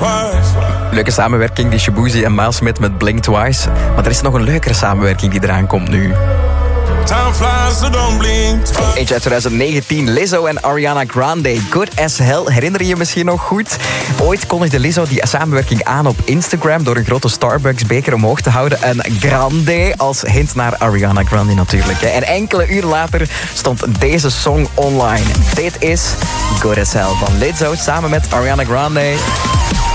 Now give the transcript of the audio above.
Leuke samenwerking, die Shaboozey en Miles Smith met Blink Twice. Maar er is nog een leukere samenwerking die eraan komt nu. Eentje uit 2019, Lizzo en Ariana Grande. Good as Hell, herinner je je misschien nog goed? Ooit kondigde Lizzo die samenwerking aan op Instagram door een grote Starbucks-beker omhoog te houden. En Grande als hint naar Ariana Grande natuurlijk. En enkele uur later stond deze song online. Dit is Good as Hell van Lizzo samen met Ariana Grande.